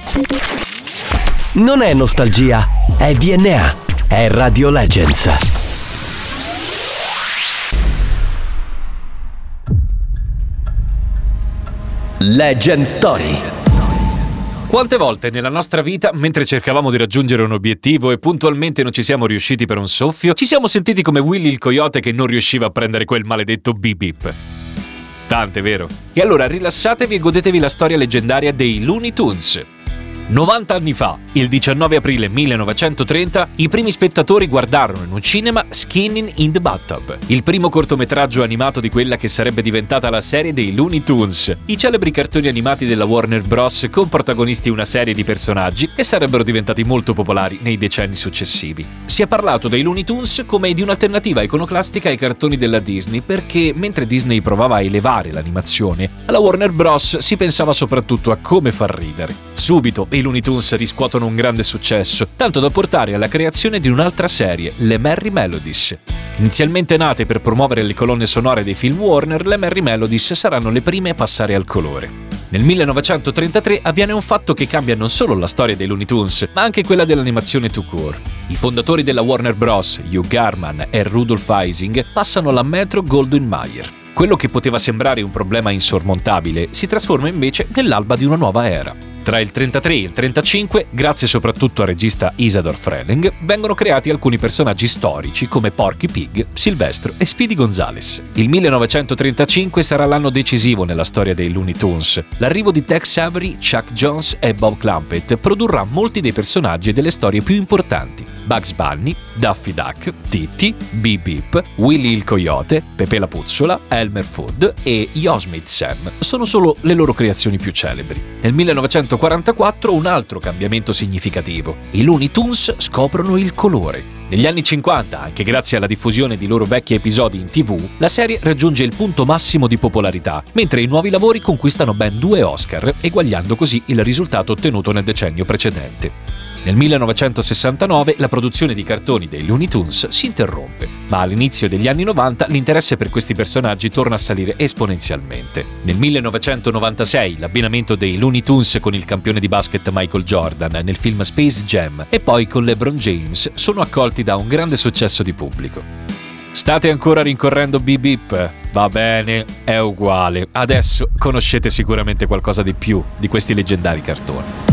Non è nostalgia, è DNA, è Radio Legends. Legend Story. Quante volte nella nostra vita, mentre cercavamo di raggiungere un obiettivo e puntualmente non ci siamo riusciti per un soffio, ci siamo sentiti come Willy il coyote che non riusciva a prendere quel maledetto beep beep? Tante, vero? E allora rilassatevi e godetevi la storia leggendaria dei Looney Tunes. 90 anni fa, il 19 aprile 1930, i primi spettatori guardarono in un cinema Skinning in the Bathtub, il primo cortometraggio animato di quella che sarebbe diventata la serie dei Looney Tunes, i celebri cartoni animati della Warner Bros. Con protagonisti una serie di personaggi che sarebbero diventati molto popolari nei decenni successivi. Si è parlato dei Looney Tunes come di un'alternativa iconoclastica ai cartoni della Disney perché, mentre Disney provava a elevare l'animazione, alla Warner Bros. Si pensava soprattutto a come far ridere. Subito i Looney Tunes riscuotono un grande successo, tanto da portare alla creazione di un'altra serie, le Merry Melodies. Inizialmente nate per promuovere le colonne sonore dei film Warner, le Merry Melodies saranno le prime a passare al colore. Nel 1933 avviene un fatto che cambia non solo la storia dei Looney Tunes, ma anche quella dell'animazione tout court. I fondatori della Warner Bros., Hugh Garman e Rudolph Ising, passano alla Metro-Goldwyn-Mayer. Quello che poteva sembrare un problema insormontabile si trasforma invece nell'alba di una nuova era. Tra il 33 e il 35, grazie soprattutto al regista Isadore Freleng, vengono creati alcuni personaggi storici come Porky Pig, Silvestro e Speedy Gonzales. Il 1935 sarà l'anno decisivo nella storia dei Looney Tunes. L'arrivo di Tex Avery, Chuck Jones e Bob Clampett produrrà molti dei personaggi e delle storie più importanti. Bugs Bunny, Daffy Duck, Titti, Beep Beep, Willy il Coyote, Pepe la Puzzola, Elmer Fudd e Yosemite Sam sono solo le loro creazioni più celebri. Nel 1944 un altro cambiamento significativo. I Looney Tunes scoprono il colore. Negli anni 50, anche grazie alla diffusione di loro vecchi episodi in TV, la serie raggiunge il punto massimo di popolarità, mentre i nuovi lavori conquistano ben 2 Oscar, eguagliando così il risultato ottenuto nel decennio precedente. Nel 1969 la produzione di cartoni dei Looney Tunes si interrompe, ma all'inizio degli anni 90 l'interesse per questi personaggi torna a salire esponenzialmente. Nel 1996 l'abbinamento dei Looney Tunes con il campione di basket Michael Jordan nel film Space Jam e poi con LeBron James sono accolti da un grande successo di pubblico. State ancora rincorrendo Beep Beep? Va bene, è uguale. Adesso conoscete sicuramente qualcosa di più di questi leggendari cartoni.